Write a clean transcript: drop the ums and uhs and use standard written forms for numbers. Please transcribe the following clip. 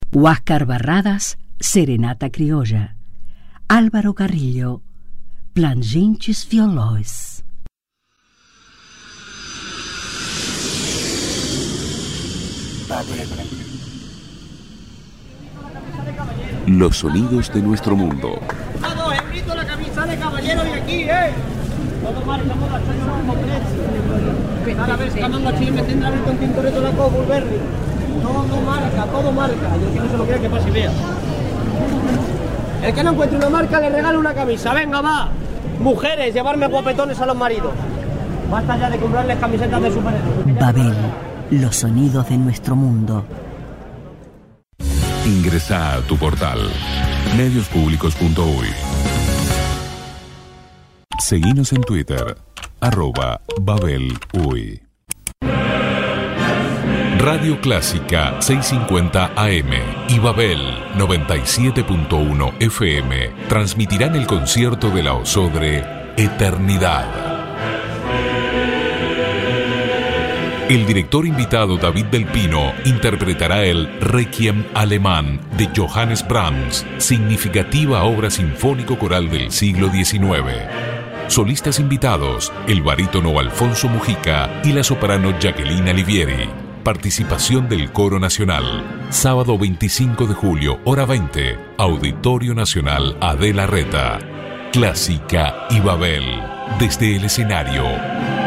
Huáscar Barradas, Serenata Criolla. Álvaro Carrillo, Plangentes Violões. Los sonidos de nuestro mundo. Grito la camisa de caballero de aquí, Todo marca, moda, a ver, Camango Chile me tendrá el contento de la Coco, Berry. Todo marca. Y el que no se lo quiera que pase y vea. El que no encuentre una marca le regala una camisa. Venga, va. Mujeres, llevarme guapetones a los maridos. Basta ya de comprarles camisetas de superhéroes. Babel, los sonidos de nuestro mundo. Ingresa a tu portal mediospublicos.uy. Seguinos en Twitter @BabelUy. Radio Clásica 650 AM y Babel 97.1 FM transmitirán el concierto de la Osodre Eternidad. El director invitado David del Pino interpretará el Requiem alemán de Johannes Brahms, significativa obra sinfónico-coral del siglo XIX. Solistas invitados, el barítono Alfonso Mujica y la soprano Jacqueline Alivieri. Participación del Coro Nacional. Sábado 25 de julio, hora 20, Auditorio Nacional Adela Reta. Clásica y Babel, desde el escenario.